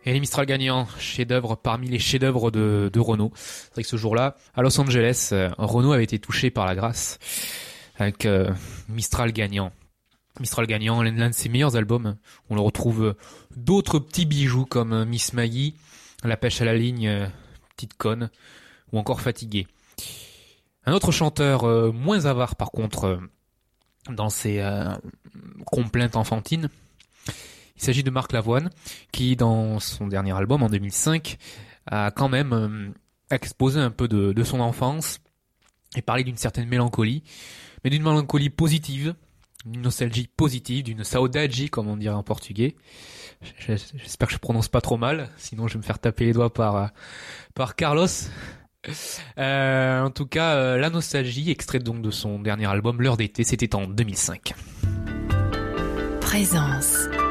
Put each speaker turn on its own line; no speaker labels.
Et les Mistral gagnants, chef-d'œuvre parmi les chefs-d'œuvre de Renaud. C'est vrai que ce jour-là, à Los Angeles, Renaud avait été touché par la grâce avec Mistral gagnant. Mistral gagnant, l'un de ses meilleurs albums. On le retrouve d'autres petits bijoux comme Miss Maggie, La pêche à la ligne, Petite conne, ou encore Fatigué. Un autre chanteur moins avare par contre dans ses complaintes enfantines. Il s'agit de Marc Lavoine, qui dans son dernier album en 2005 a quand même exposé un peu de son enfance et parlé d'une certaine mélancolie, mais d'une mélancolie positive, d'une nostalgie positive, d'une saudade comme on dirait en portugais. J'espère que je prononce pas trop mal, sinon je vais me faire taper les doigts par Carlos. En tout cas, la nostalgie, extraite donc de son dernier album, L'heure d'été, c'était en 2005.
Présence.